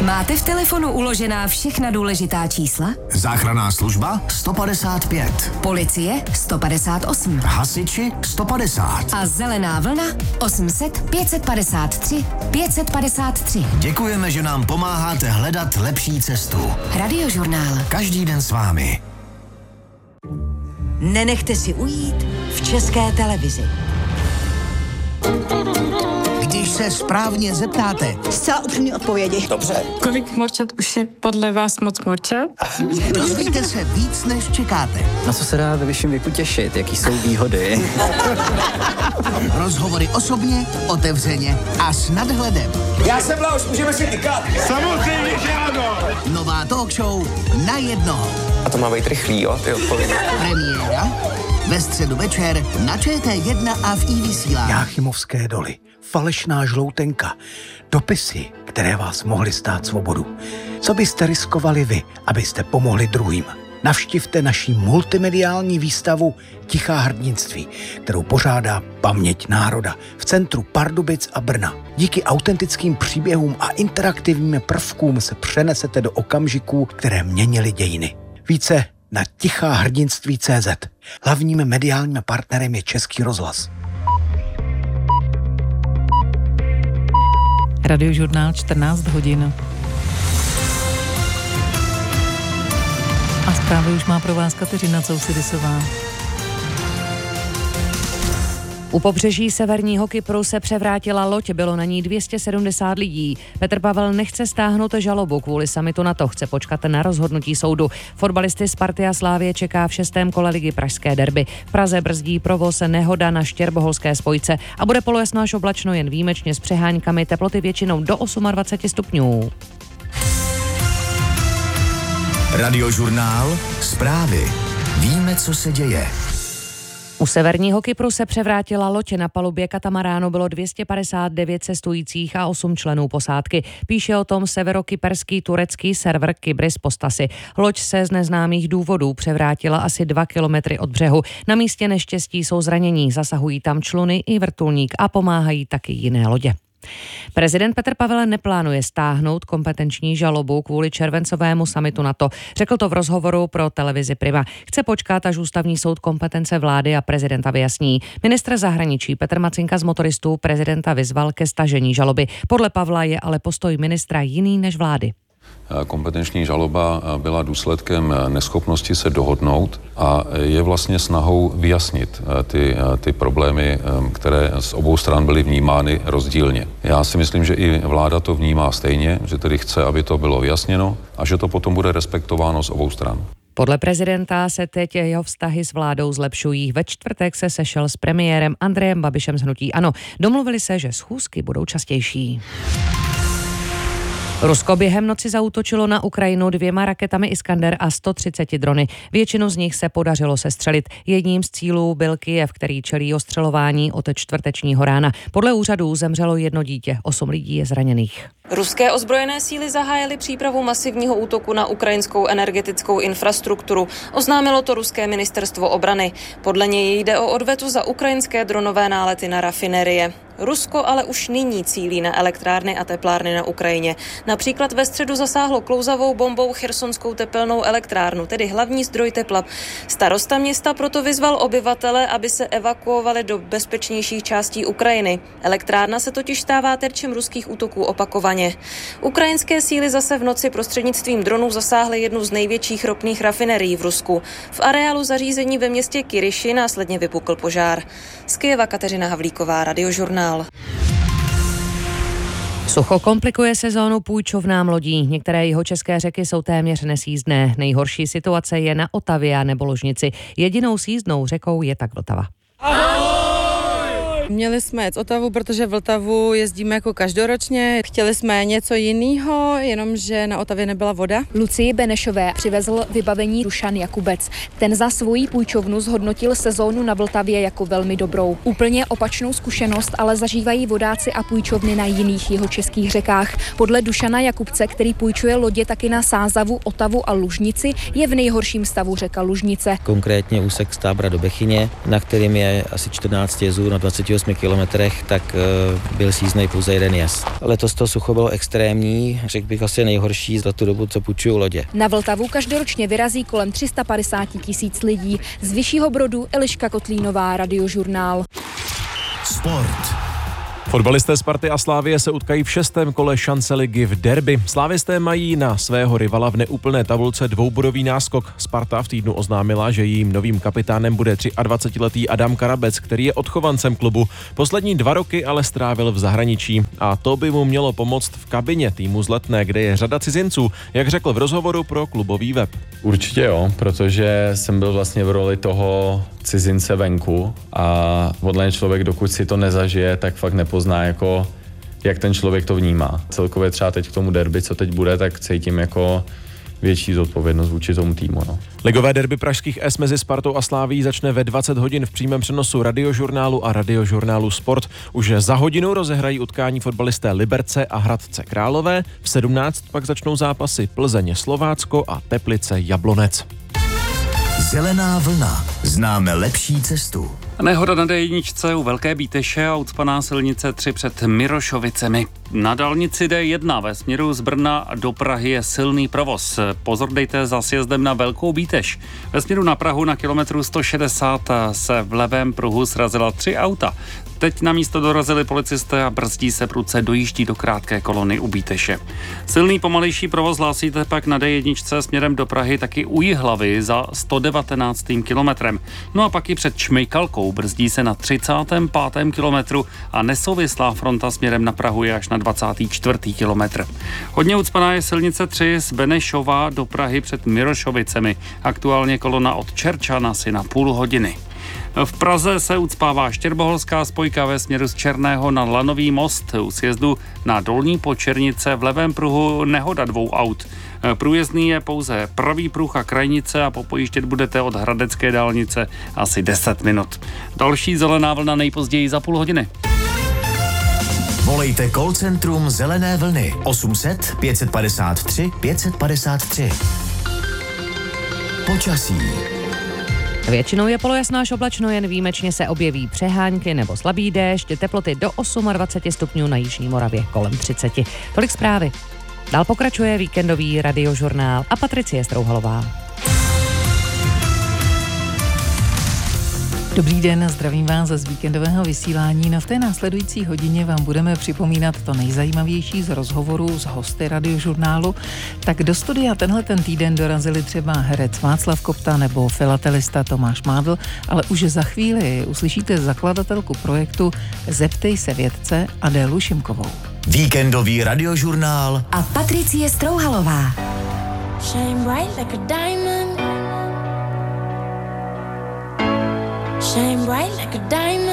Máte v telefonu uložená všechna důležitá čísla? Záchranná služba 155. Policie 158. Hasiči 150. A zelená vlna 800 553 553. Děkujeme, že nám pomáháte hledat lepší cestu. Radiožurnál. Každý den s vámi. Nenechte si ujít v České televizi. Když se správně zeptáte, Zcela upřímné odpovědi. dobře, Kolik morčat už je podle vás moc morčat? dozvíte se víc, než čekáte. Na co se dá ve vyšším věku těšit? Jaký jsou výhody? Rozhovory osobně, otevřeně a s nadhledem. Já jsem Blaus, můžeme si tykat. Samozřejmě, že ano. Nová talk show na jednoho. A to má být rychlý, jo, ty odpovědi. Premiéra ve středu večer na ČT1 a v iVysílání. Jáchymovské doly, falešná žloutenka, dopisy, které vás mohly stát svobodu. Co byste riskovali vy, abyste pomohli druhým? Navštivte naši multimediální výstavu Tichá hrdinství, kterou pořádá Paměť národa v centru Pardubic a Brna. Díky autentickým příběhům a interaktivním prvkům se přenesete do okamžiků, které měnily dějiny. Více na ticháhrdinství.cz. Hlavním mediálním partnerem je Český rozhlas. Radiožurnál 14 hodin. A zprávy už má pro vás Kateřina Cousidisová. U pobřeží severního Kypru se převrátila loď, bylo na ní 270 lidí. Petr Pavel nechce stáhnout žalobu kvůli summitu NATO, chce počkat na rozhodnutí soudu. Fotbalisty Sparty a Slávie čeká v 6. kole ligy pražské derby. V Praze brzdí provoz nehoda na štěrboholské spojce a bude polojasno až oblačno, jen výjimečně s přeháňkami, teploty většinou do 28 stupňů. Radiožurnál, zprávy. Víme, co se děje. U severního Kypru se převrátila loď, na palubě katamaránu bylo 259 cestujících a 8 členů posádky. Píše o tom severokyperský turecký server Kybris Postasi. Loď se z neznámých důvodů převrátila asi 2 kilometry od břehu. Na místě neštěstí jsou zranění, zasahují tam čluny i vrtulník a pomáhají taky jiné lodě. Prezident Petr Pavel neplánuje stáhnout kompetenční žalobu kvůli červencovému summitu NATO. Řekl to v rozhovoru pro televizi Prima. Chce počkat, až ústavní soud kompetence vlády a prezidenta vyjasní. Ministr zahraničí Petr Macinka z Motoristů prezidenta vyzval ke stažení žaloby. Podle Pavla je ale postoj ministra jiný než vlády. Kompetenční žaloba byla důsledkem neschopnosti se dohodnout a je vlastně snahou vyjasnit ty problémy, které z obou stran byly vnímány rozdílně. Já si myslím, že i vláda to vnímá stejně, že tedy chce, aby to bylo vyjasněno a že to potom bude respektováno z obou stran. Podle prezidenta se teď jeho vztahy s vládou zlepšují. Ve čtvrtek se sešel s premiérem Andrejem Babišem z hnutí ANO. Domluvili se, že schůzky budou častější. Rusko během noci zaútočilo na Ukrajinu 2 raketami Iskander a 130 drony. Většinu z nich se podařilo sestřelit. Jedním z cílů byl Kyjev, který čelí ostřelování od čtvrtečního rána. Podle úřadů zemřelo 1 dítě, 8 lidí je zraněných. Ruské ozbrojené síly zahájily přípravu masivního útoku na ukrajinskou energetickou infrastrukturu. Oznámilo to ruské ministerstvo obrany. Podle něj jde o odvetu za ukrajinské dronové nálety na rafinerie. Rusko ale už nyní cílí na elektrárny a teplárny na Ukrajině. Například ve středu zasáhlo klouzavou bombou chersonskou tepelnou elektrárnu, tedy hlavní zdroj tepla. Starosta města proto vyzval obyvatele, aby se evakuovali do bezpečnějších částí Ukrajiny. Elektrárna se totiž stává terčem ruských útoků opakovaně. Ukrajinské síly zase v noci prostřednictvím dronů zasáhly jednu z největších ropných rafinerií v Rusku. V areálu zařízení ve městě Kyryši následně vypukl požár. Z Kyjeva Kateřina Havlíková, Radiožurnál. Sucho komplikuje sezónu půjčovnám lodí. Některé jihočeské řeky jsou téměř nesjízdné. Nejhorší situace je na Otavě nebo Lužnici. Jedinou sjízdnou řekou je tak Vltava. Měli jsme jet Otavu, protože Vltavu jezdíme jako každoročně. Chtěli jsme něco jiného, jenomže na Otavě nebyla voda. Lucii Benešové přivezl vybavení Dušan Jakubec. Ten za svoji půjčovnu zhodnotil sezónu na Vltavě jako velmi dobrou. Úplně opačnou zkušenost ale zažívají vodáci a půjčovny na jiných jihočeských řekách. Podle Dušana Jakubce, který půjčuje lodě taky na Sázavu, Otavu a Lužnici, je v nejhorším stavu řeka Lužnice. Konkrétně úsek z Tábra do Bechyně, na kterým je asi 14 jezů na 28 kilometrech, tak byl síznej pouze jeden jez. Letos to sucho bylo extrémní, řekl řekl bych asi nejhorší za tu dobu, co půjčuju lodě. Na Vltavu každoročně vyrazí kolem 350 000 lidí. Z Vyššího Brodu Eliška Kotlínová, Radiožurnál. Sport. Fotbalisté Sparty a Slavie se utkají v 6. kole šance ligy v derby. Slávisté mají na svého rivala v neúplné tabulce dvoubodový náskok. Sparta v týdnu oznámila, že jejím novým kapitánem bude 23letý Adam Karabec, který je odchovancem klubu. Poslední 2 roky ale strávil v zahraničí a to by mu mělo pomoct v kabině týmu z Letné, kde je řada cizinců, jak řekl v rozhovoru pro klubový web. Určitě jo, protože jsem byl vlastně v roli toho cizince venku a podle mě člověk, dokud si to nezažije, tak fakt nepozná, jako, jak ten člověk to vnímá. Celkově třeba teď k tomu derby, co teď bude, tak cítím jako větší zodpovědnost vůči tomu týmu. No. Ligové derby pražských S mezi Spartou a Slavií začne ve 20 hodin v přímém přenosu Radiožurnálu a Radiožurnálu Sport. Už za hodinu rozehrají utkání fotbalisté Liberce a Hradce Králové. V 17 pak začnou zápasy Plzeň Slovácko a Teplice Jablonec. Zelená vlna. Známe lepší cestu. Nehoda na D1 u Velké Bíteše a ucpaná silnice 3 před Mirošovicemi. Na dálnici D1 ve směru z Brna do Prahy je silný provoz. Pozor dejte za sjezdem na Velkou Bíteš. Ve směru na Prahu na kilometru 160 se v levém pruhu srazila 3 auta. Teď na místo dorazili policisté a brzdí se prudce dojíždí do krátké kolony u Bíteše. Silný pomalejší provoz hlásíte pak na D1 směrem do Prahy taky u Jihlavy za 119. kilometrem. No a pak i před Čmejkalkou brzdí se na 35. kilometru a nesouvislá fronta směrem na Prahu je až na 24. kilometr. Hodně ucpaná je silnice 3 z Benešova do Prahy před Mirošovicemi. Aktuálně kolona od Čerčan asi na půl hodiny. V Praze se ucpává štěrboholská spojka ve směru z Černého na Lanový most. U sjezdu na Dolní Počernice v levém pruhu nehoda 2 aut. Průjezdný je pouze pravý pruh a krajnice a popojíždět budete od Hradecké dálnice asi 10 minut. Další zelená vlna nejpozději za půl hodiny. Volejte call centrum Zelené vlny 800 553 553. Počasí. Většinou je polojasno až oblačno, jen výjimečně se objeví přehánky nebo slabý déšť, teploty do 28 stupňů na jižní Moravě, kolem 30. Tolik zprávy. Dál pokračuje víkendový Radiožurnál a Patricie Strouhalová. Dobrý den, zdravím vás z víkendového vysílání. No v té následující hodině vám budeme připomínat to nejzajímavější z rozhovorů s hosty Radiožurnálu. Tak do studia tenhle týden dorazili třeba herec Václav Kopta nebo filatelista Tomáš Mádl, ale už za chvíli uslyšíte zakladatelku projektu Zeptej se vědce Adélu Šimkovou. Víkendový Radiožurnál a Patricie Strouhalová. Shine bright like a diamond. Shine bright like a diamond.